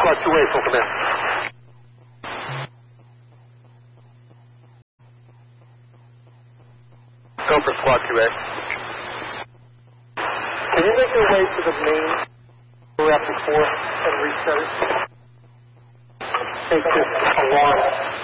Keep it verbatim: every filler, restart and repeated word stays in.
Squad two A, full command. Go for Squad two A. Can you make your way to the main reactor four and reset it? Take this alarm